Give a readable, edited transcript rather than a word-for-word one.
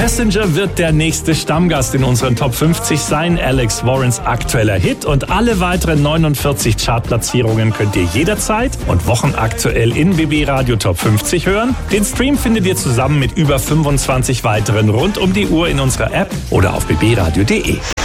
Passenger wird der nächste Stammgast in unseren Top 50 sein. Alex Warrens aktueller Hit und alle weiteren 49 Chartplatzierungen könnt ihr jederzeit und wochenaktuell in BB Radio Top 50 hören. Den Stream findet ihr zusammen mit über 25 weiteren rund um die Uhr in unserer App oder auf bbradio.de.